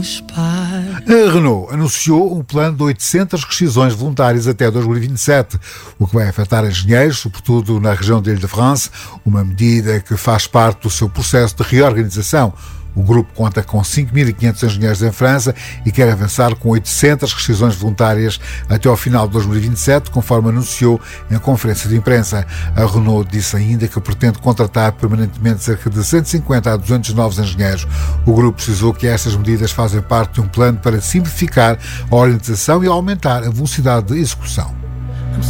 A Renault anunciou um plano de 800 rescisões voluntárias até 2027, o que vai afetar engenheiros, sobretudo na região de Île-de-France, uma medida que faz parte do seu processo de reorganização. O grupo conta com 5.500 engenheiros em França e quer avançar com 800 rescisões voluntárias até ao final de 2027, conforme anunciou em conferência de imprensa. A Renault disse ainda que pretende contratar permanentemente cerca de 150 a 200 novos engenheiros. O grupo precisou que estas medidas fazem parte de um plano para simplificar a organização e aumentar a velocidade de execução.